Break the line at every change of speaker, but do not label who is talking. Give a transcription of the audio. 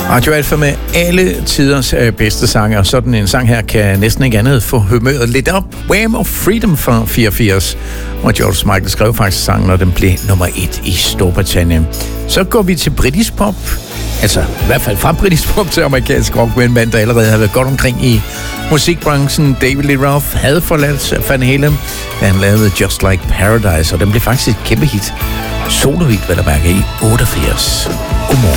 Radio Alfa med alle tiders bedste sange, og sådan en sang her kan næsten ikke andet få humøret lidt op. Wham of Freedom fra 84, og George Michael skrev faktisk sangen, og den blev nummer 1 i Storbritannien. Så går vi til britisk pop, altså i hvert fald fra britisk pop til amerikansk rock, med en mand, der allerede har været godt omkring i musikbranchen. David Lee Roth havde forladt Van Halen, da han lavede Just Like Paradise, og den blev faktisk et kæmpe hit. Solohit, hvad der mærker i 88. Godmorgen.